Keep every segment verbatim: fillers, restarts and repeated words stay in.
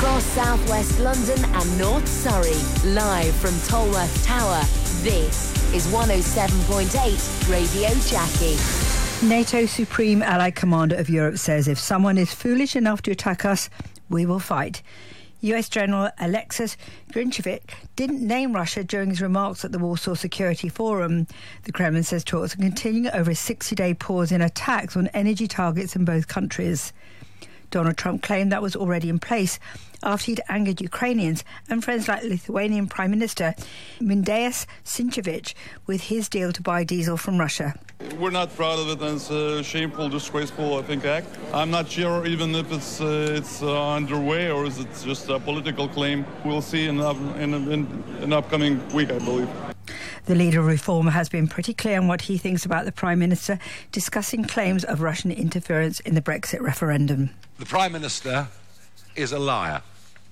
across southwest London and North Surrey. Live from Tolworth Tower, this is one oh seven point eight Radio Jackie. NATO Supreme Allied Commander of Europe says if someone is foolish enough to attack us, we will fight. U S General Alexis Grinchevich didn't name Russia during his remarks at the Warsaw Security Forum. The Kremlin says talks are continuing over a sixty-day pause in attacks on energy targets in both countries. Donald Trump claimed that was already in place after he'd angered Ukrainians and friends like Lithuanian Prime Minister Mindaugas Sinkevičius with his deal to buy diesel from Russia. We're not proud of it, and it's a shameful, disgraceful, I think, act. I'm not sure even if it's uh, it's uh, underway or is it just a political claim. We'll see in, in, in an upcoming week, I believe. The leader of Reform has been pretty clear on what he thinks about the Prime Minister discussing claims of Russian interference in the Brexit referendum. The Prime Minister is a liar.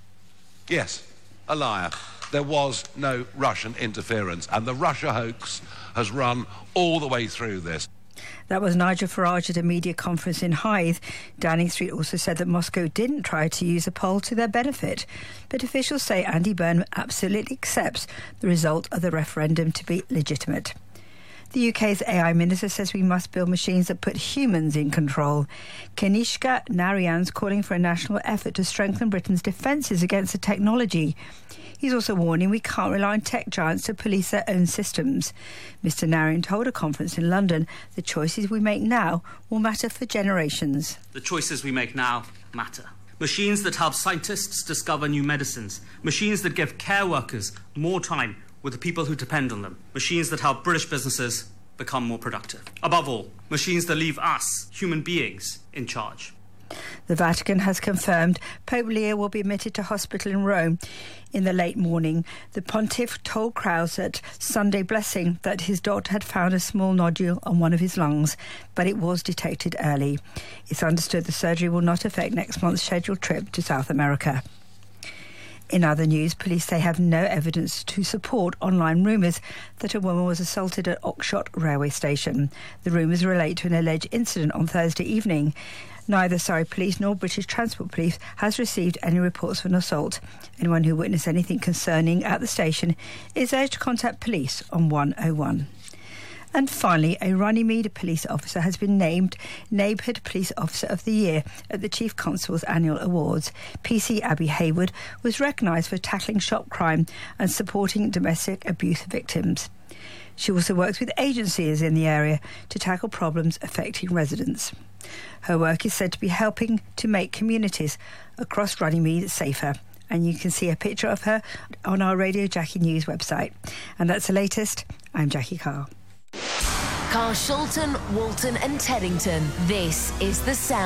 Yes, a liar. There was no Russian interference, and the Russia hoax has run all the way through this. That was Nigel Farage at a media conference in Hythe. Downing Street also said that Moscow didn't try to use a poll to their benefit. But officials say Andy Burnham absolutely accepts the result of the referendum to be legitimate. The U K's A I Minister says we must build machines that put humans in control. Kanishka Narayan's calling for a national effort to strengthen Britain's defences against the technology. He's also warning we can't rely on tech giants to police their own systems. Mister Narayan told a conference in London the choices we make now will matter for generations. The choices we make now matter. Machines that help scientists discover new medicines. Machines that give care workers more time with the people who depend on them. Machines that help British businesses become more productive. Above all, machines that leave us, human beings, in charge. The Vatican has confirmed Pope Leo will be admitted to hospital in Rome in the late morning. The pontiff told crowds at Sunday Blessing that his doctor had found a small nodule on one of his lungs, but it was detected early. It's understood the surgery will not affect next month's scheduled trip to South America. In other news, police say have no evidence to support online rumours that a woman was assaulted at Oxshott railway station. The rumours relate to an alleged incident on Thursday evening. Neither Surrey Police nor British Transport Police has received any reports of an assault. Anyone who witnessed anything concerning at the station is urged to contact police on one oh one. And finally, a Runnymede police officer has been named Neighbourhood Police Officer of the Year at the Chief Constable's Annual Awards. P C Abby Hayward was recognised for tackling shop crime and supporting domestic abuse victims. She also works with agencies in the area to tackle problems affecting residents. Her work is said to be helping to make communities across Runnymede safer. And you can see a picture of her on our Radio Jackie News website. And that's the latest. I'm Jackie Carr. Carshalton, Walton and Teddington. This is The Sound.